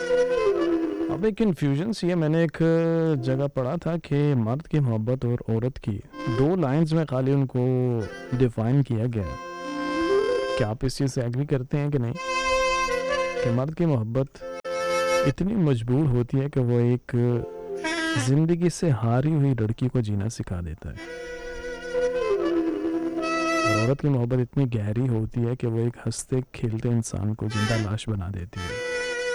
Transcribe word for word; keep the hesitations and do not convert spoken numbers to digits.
अब एक कन्फ्यूजन सी है, मैंने एक जगह पढ़ा था कि मर्द की मोहब्बत और औरत की दो लाइंस में खाली उनको डिफाइन किया गया है। क्या आप इस चीज़ से एग्री करते हैं कि नहीं, कि मर्द की मोहब्बत इतनी मजबूर होती है कि वो एक ज़िंदगी से हारी हुई लड़की को जीना सिखा देता है, और औरत की मोहब्बत इतनी गहरी होती है कि वो एक हंसते खेलते इंसान को जिंदा लाश बना देती है।